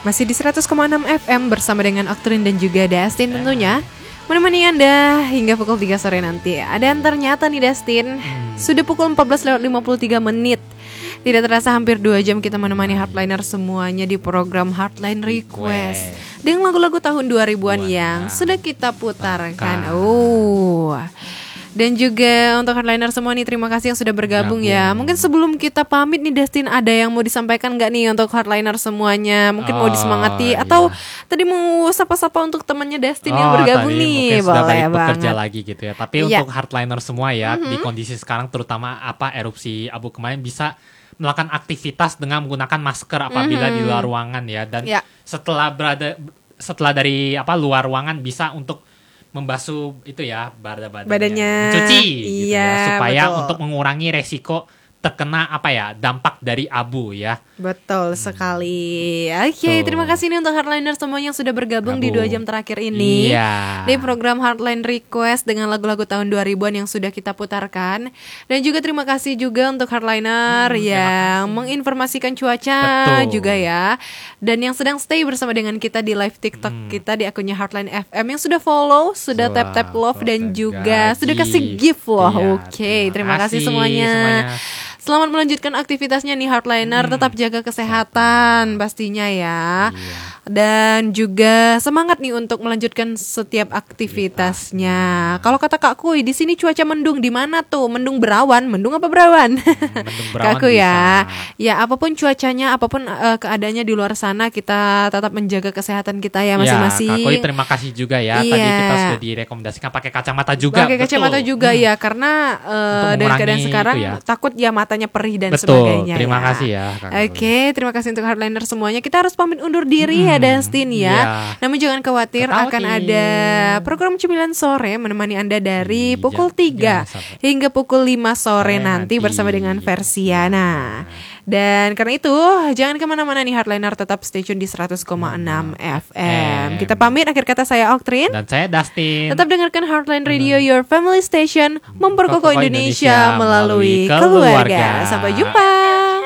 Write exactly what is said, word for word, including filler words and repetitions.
Masih di seratus koma enam F M bersama dengan Oktrin dan juga Dustin tentunya menemani Anda hingga pukul tiga sore nanti. Ada yang ternyata nih Dustin, hmm. sudah pukul empat belas lewat lima puluh tiga menit. Tidak terasa hampir dua jam kita menemani Hardliner semuanya di program Hardline Request dengan lagu-lagu tahun dua ribuan yang sudah kita putarkan. Oh. Dan juga untuk Hardliner semua nih, terima kasih yang sudah bergabung Gabung. ya. Mungkin sebelum kita pamit nih Dustin, ada yang mau disampaikan gak nih untuk Hardliner semuanya? Mungkin oh, mau disemangati iya. Atau tadi mau sapa-sapa untuk temannya Dustin oh, yang bergabung nih. Boleh banget. Bekerja lagi gitu ya. Tapi iya. untuk Hardliner semua ya, mm-hmm. di kondisi sekarang terutama apa erupsi abu kemarin bisa melakukan aktivitas dengan menggunakan masker apabila mm-hmm. di luar ruangan ya. Dan yeah. setelah berada setelah dari apa luar ruangan bisa untuk membasuh itu ya badannya, badannya mencuci gitu iya, ya supaya betul. Untuk mengurangi resiko terkena apa ya dampak dari abu ya. Betul hmm. sekali. Oke, okay, terima kasih nih untuk Hardliner semua yang sudah bergabung Abu. di dua jam terakhir ini iya. di program Hardline Request dengan lagu-lagu tahun dua ribuan yang sudah kita putarkan. Dan juga terima kasih juga untuk Hardliner hmm, yang menginformasikan cuaca Betul. juga ya. Dan yang sedang stay bersama dengan kita di live TikTok hmm. kita di akunnya Hardline F M yang sudah follow, sudah so, tap-tap love dan juga gaji. sudah kasih gift loh. Iya, Oke, okay, terima, terima kasih semuanya. semuanya. Selamat melanjutkan aktivitasnya nih Hardliner, hmm. tetap jaga kesehatan pastinya ya. Iya. Dan juga semangat nih untuk melanjutkan setiap aktivitasnya. Kalau kata Kak Kuy, di sini cuaca mendung, di mana tuh? Mendung berawan, mendung apa berawan? Hmm, mendung berawan Kak Kuy ya. Ya, apapun cuacanya, apapun uh, keadaannya di luar sana, kita tetap menjaga kesehatan kita ya masing-masing. Ya, Kak Kuy terima kasih juga ya. Iya. Tadi kita sudah direkomendasikan pakai kacamata juga. Pakai kacamata juga hmm. ya, karena uh, dari keadaan sekarang ya. takut ya matanya perih dan Betul, sebagainya. Terima ya. kasih ya. Oke, okay, terima kasih untuk Hardliner semuanya. Kita harus pamit undur diri hmm, ya Dustin ya. Yeah. Namun jangan khawatir, Ketauti. akan ada program Cemilan Sore menemani Anda dari hmm, pukul tiga hingga pukul lima sore nanti, nanti bersama dengan Versiana. Dan karena itu jangan kemana-mana nih Hardliner, tetap stay tune di seratus koma enam F M. Kita pamit, akhir kata saya Oktrin dan saya Dustin. Tetap dengarkan Hardline Radio, your family station, memperkokoh Indonesia, Indonesia melalui keluarga. keluarga. Sampai jumpa.